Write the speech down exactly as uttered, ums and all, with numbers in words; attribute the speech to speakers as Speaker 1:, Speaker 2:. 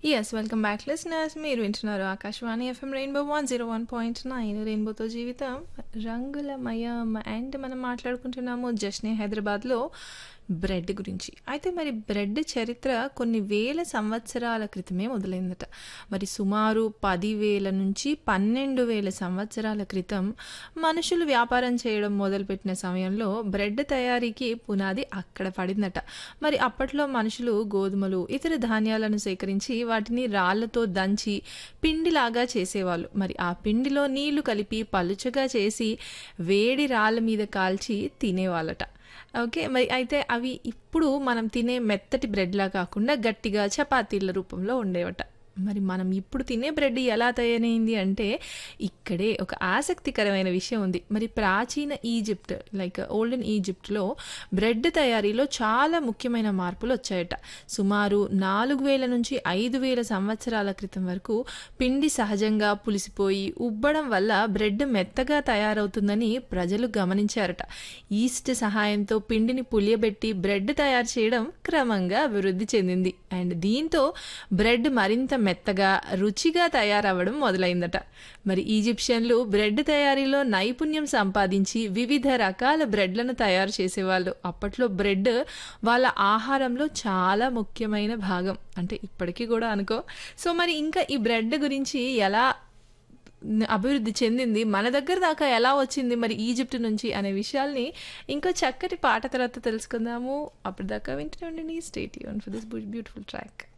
Speaker 1: Yes. Welcome back listeners. మీరు వింటున్నారు Akashvani FM rainbow one zero one point nine రెయిన్బోతో జీవితం రంగులమయం. అండ్ మనం మాట్లాడుకుంటున్నాము జస్నే హైదరాబాద్లో బ్రెడ్ గురించి. అయితే మరి బ్రెడ్ చరిత్ర కొన్ని వేల సంవత్సరాల క్రితమే మొదలైందట. మరి సుమారు పదివేల నుంచి పన్నెండు వేల సంవత్సరాల క్రితం మనుషులు వ్యాపారం చేయడం మొదలుపెట్టిన సమయంలో బ్రెడ్ తయారీకి పునాది అక్కడ పడిందట. మరి అప్పట్లో మనుషులు గోధుమలు ఇతర ధాన్యాలను సేకరించి వాటిని రాళ్లతో దంచి పిండిలాగా చేసేవాళ్ళు. మరి ఆ పిండిలో నీళ్లు కలిపి పలుచగా చేసి వేడి రాళ్ళ మీద కాల్చి తినేవాళ్ళట. ఓకే. మరి అయితే అవి ఇప్పుడు మనం తినే మెత్తటి బ్రెడ్లా కాకుండా గట్టిగా చపాతీల రూపంలో ఉండేవట. మరి మనం ఇప్పుడు తినే బ్రెడ్ ఎలా తయారైంది అంటే ఇక్కడే ఒక ఆసక్తికరమైన విషయం ఉంది. మరి ప్రాచీన ఈజిప్ట్ లైక్ ఓల్డెన్ ఈజిప్ట్లో బ్రెడ్ తయారీలో చాలా ముఖ్యమైన మార్పులు వచ్చాయట. సుమారు నాలుగు వేల నుంచి ఐదు వేల సంవత్సరాల క్రితం వరకు పిండి సహజంగా పులిసిపోయి ఉబ్బడం వల్ల బ్రెడ్ మెత్తగా తయారవుతుందని ప్రజలు గమనించారట. ఈస్ట్ సహాయంతో పిండిని పులియబెట్టి బ్రెడ్ తయారు చేయడం క్రమంగా అభివృద్ధి చెందింది. అండ్ దీంతో బ్రెడ్ మరింత మెత్తగా రుచిగా తయారవ్వడం మొదలైందట. మరి ఈజిప్షియన్లు బ్రెడ్ తయారీలో నైపుణ్యం సంపాదించి వివిధ రకాల బ్రెడ్లను తయారు చేసేవాళ్ళు. అప్పట్లో బ్రెడ్ వాళ్ళ ఆహారంలో చాలా ముఖ్యమైన భాగం, అంటే ఇప్పటికీ కూడా అనుకో. సో మరి ఇంకా ఈ బ్రెడ్ గురించి ఎలా అభివృద్ధి చెందింది, మన దగ్గర దాకా ఎలా వచ్చింది మరి ఈజిప్ట్ నుంచి అనే విషయాల్ని ఇంకో చక్కటి పాట తర్వాత తెలుసుకుందాము. అప్పటిదాకా వింటూనే ఉండండి. Stay tuned for this beautiful track.